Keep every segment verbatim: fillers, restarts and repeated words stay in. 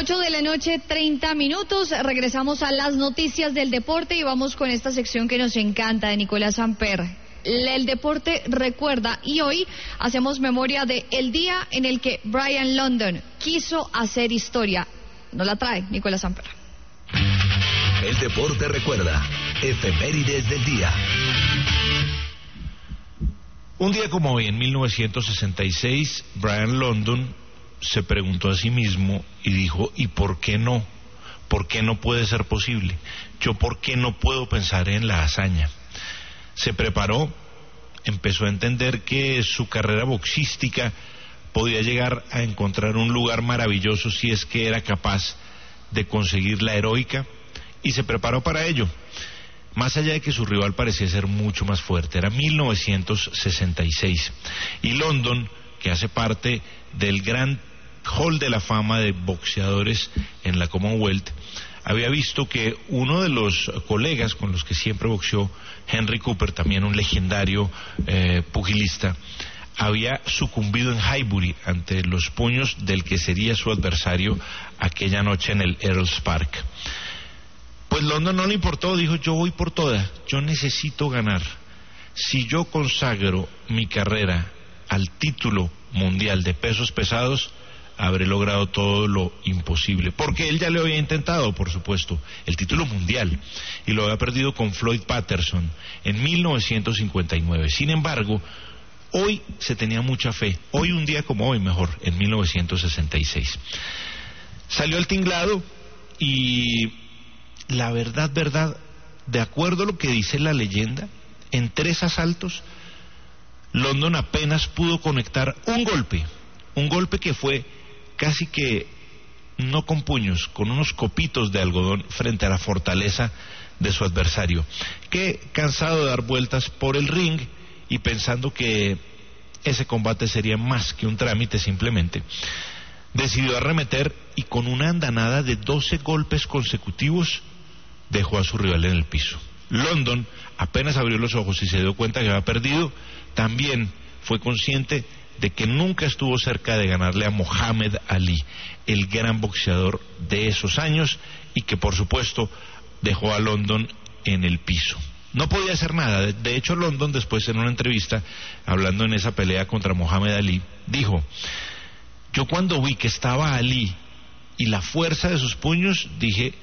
ocho de la noche, treinta minutos, regresamos a las noticias del deporte y vamos con esta sección que nos encanta de Nicolás Samper. El deporte recuerda, y hoy hacemos memoria de el día en el que Brian London quiso hacer historia. Nos la trae Nicolás Samper. El deporte recuerda, efemérides del día. Un día como hoy, en mil novecientos sesenta y seis, Brian London se preguntó a sí mismo y dijo, ¿y por qué no? ¿Por qué no puede ser posible? ¿Yo por qué no puedo pensar en la hazaña? Se preparó, empezó a entender que su carrera boxística podía llegar a encontrar un lugar maravilloso si es que era capaz de conseguir la heroica, y se preparó para ello. Más allá de que su rival parecía ser mucho más fuerte, era mil novecientos sesenta y seis, y London, que hace parte del gran Hall de la Fama de boxeadores en la Commonwealth, había visto que uno de los colegas con los que siempre boxeó, Henry Cooper, también un legendario eh, pugilista, había sucumbido en Highbury ante los puños del que sería su adversario aquella noche en el Earls Park. Pues London no le importó, dijo, yo voy por todas, yo necesito ganar. Si yo consagro mi carrera al título mundial de pesos pesados, habré logrado todo lo imposible, porque él ya lo había intentado, por supuesto, el título mundial, y lo había perdido con Floyd Patterson en mil novecientos cincuenta y nueve. Sin embargo, hoy se tenía mucha fe, hoy un día como hoy, mejor, en mil novecientos sesenta y seis. Salió al tinglado y la verdad, verdad, de acuerdo a lo que dice la leyenda, en tres asaltos, London apenas pudo conectar un golpe, un golpe que fue casi que no con puños, con unos copitos de algodón frente a la fortaleza de su adversario, que, cansado de dar vueltas por el ring y pensando que ese combate sería más que un trámite simplemente, decidió arremeter y con una andanada de doce golpes consecutivos dejó a su rival en el piso. London apenas abrió los ojos y se dio cuenta que había perdido. También fue consciente de que nunca estuvo cerca de ganarle a Muhammad Ali, el gran boxeador de esos años, y que por supuesto dejó a London en el piso. No podía hacer nada. De hecho, London después, en una entrevista, hablando en esa pelea contra Muhammad Ali, dijo, yo cuando vi que estaba Ali y la fuerza de sus puños, dije,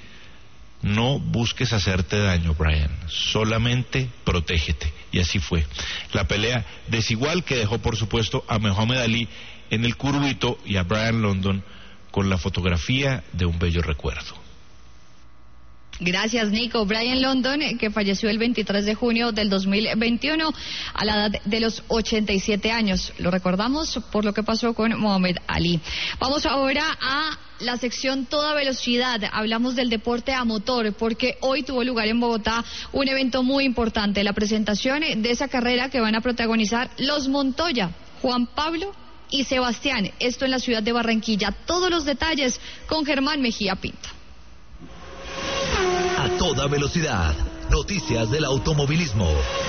no busques hacerte daño, Brian, solamente protégete. Y así fue. La pelea desigual que dejó, por supuesto, a Muhammad Ali en el curuito y a Brian London con la fotografía de un bello recuerdo. Gracias, Nico. Brian London, que falleció el veintitrés de junio del dos mil veintiuno a la edad de los ochenta y siete años. Lo recordamos por lo que pasó con Muhammad Ali. Vamos ahora a la sección Toda Velocidad. Hablamos del deporte a motor, porque hoy tuvo lugar en Bogotá un evento muy importante, la presentación de esa carrera que van a protagonizar los Montoya, Juan Pablo y Sebastián. Esto en la ciudad de Barranquilla. Todos los detalles con Germán Mejía Pinto. A toda velocidad, noticias del automovilismo.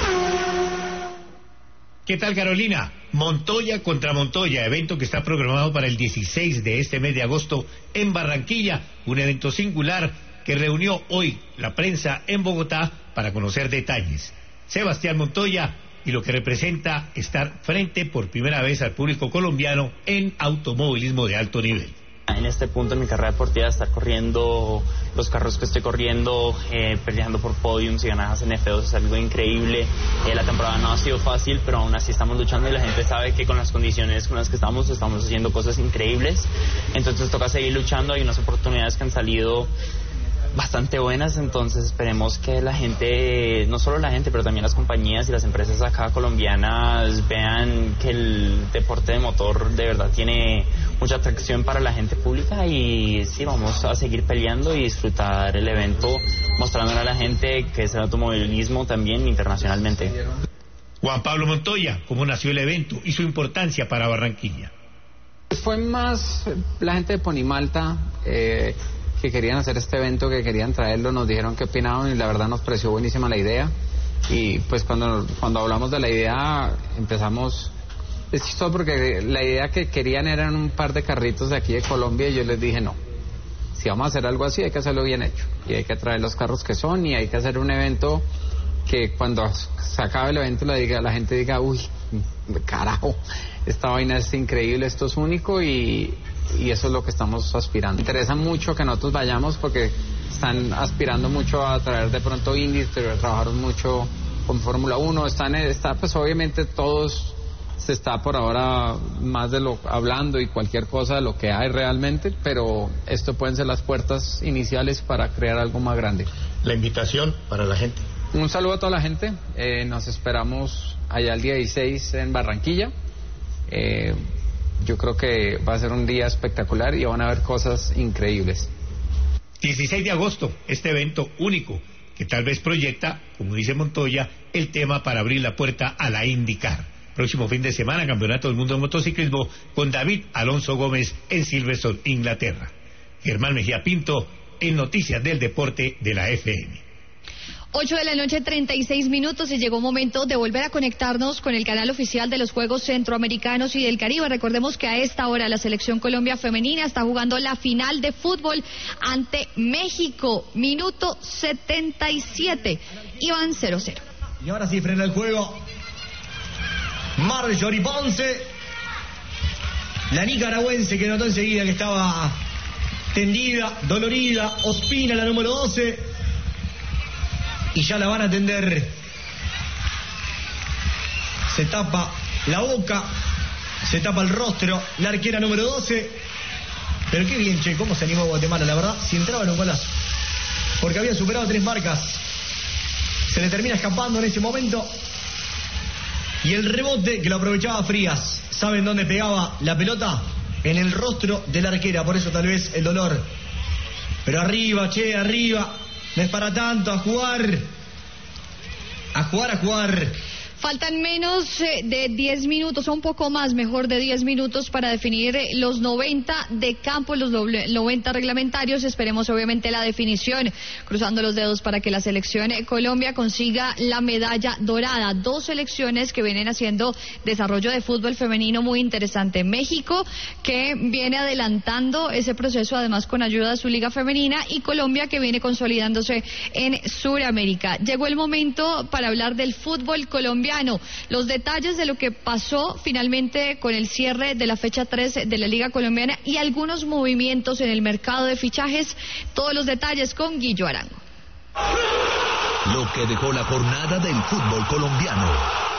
¿Qué tal, Carolina? Montoya contra Montoya, evento que está programado para el dieciséis de este mes de agosto en Barranquilla, un evento singular que reunió hoy la prensa en Bogotá para conocer detalles. Sebastián Montoya y lo que representa estar frente por primera vez al público colombiano en automovilismo de alto nivel. En este punto en mi carrera deportiva, estar corriendo los carros que estoy corriendo, eh, peleando por podiums y ganadas en F dos es algo increíble. Eh, la temporada no ha sido fácil, pero aún así estamos luchando y la gente sabe que con las condiciones con las que estamos, estamos haciendo cosas increíbles. Entonces toca seguir luchando. Hay unas oportunidades que han salido bastante buenas, entonces esperemos que la gente, no solo la gente, pero también las compañías y las empresas acá colombianas vean que el deporte de motor de verdad tiene mucha atracción para la gente pública, y sí, vamos a seguir peleando y disfrutar el evento, mostrándole a la gente que es el automovilismo también internacionalmente. Juan Pablo Montoya, ¿cómo nació el evento y su importancia para Barranquilla? Fue más la gente de Ponimalta, eh, que querían hacer este evento, que querían traerlo, nos dijeron qué opinaban y la verdad nos pareció buenísima la idea. Y pues cuando, cuando hablamos de la idea empezamos, es chistoso porque la idea que querían eran un par de carritos de aquí de Colombia y yo les dije no, si vamos a hacer algo así hay que hacerlo bien hecho y hay que traer los carros que son y hay que hacer un evento que cuando se acabe el evento la, diga, la gente diga, uy, carajo, esta vaina es increíble, esto es único y, y eso es lo que estamos aspirando. Me interesa mucho que nosotros vayamos porque están aspirando mucho a traer de pronto indies, pero trabajaron mucho con Fórmula uno, están, está pues obviamente todos se está por ahora más de lo hablando y cualquier cosa de lo que hay realmente, pero esto pueden ser las puertas iniciales para crear algo más grande. La invitación para la gente. Un saludo a toda la gente, eh, nos esperamos allá el día dieciséis en Barranquilla, eh, yo creo que va a ser un día espectacular y van a haber cosas increíbles. dieciséis de agosto, este evento único que tal vez proyecta, como dice Montoya, el tema para abrir la puerta a la IndyCar. Próximo fin de semana, Campeonato del Mundo de Motociclismo con David Alonso Gómez en Silverstone, Inglaterra. Germán Mejía Pinto en Noticias del Deporte de la F M. ocho de la noche, treinta y seis minutos, y llegó un momento de volver a conectarnos con el canal oficial de los Juegos Centroamericanos y del Caribe. Recordemos que a esta hora la Selección Colombia Femenina está jugando la final de fútbol ante México. Minuto setenta y siete. Iban cero cero. Y ahora sí frena el juego Marjorie Ponce, la nicaragüense que notó enseguida que estaba tendida, dolorida. Ospina, la número doce. Y ya la van a atender. Se tapa la boca, se tapa el rostro, la arquera número doce. Pero qué bien, che, cómo se animó Guatemala, la verdad, si entraba en un golazo. Porque había superado tres marcas. Se le termina escapando en ese momento. Y el rebote que lo aprovechaba Frías. ¿Saben dónde pegaba la pelota? En el rostro de la arquera, por eso tal vez el dolor. Pero arriba, che, arriba. No es para tanto, a jugar, a jugar, a jugar. Faltan menos de diez minutos, o un poco más, mejor de diez minutos para definir los noventa de campo, los noventa reglamentarios. Esperemos obviamente la definición, cruzando los dedos para que la selección Colombia consiga la medalla dorada. Dos selecciones que vienen haciendo desarrollo de fútbol femenino muy interesante. México, que viene adelantando ese proceso además con ayuda de su liga femenina, y Colombia, que viene consolidándose en Sudamérica. Llegó el momento para hablar del fútbol colombiano. Los detalles de lo que pasó finalmente con el cierre de la fecha tres de la Liga Colombiana y algunos movimientos en el mercado de fichajes. Todos los detalles con Guillo Arango. Lo que dejó la jornada del fútbol colombiano.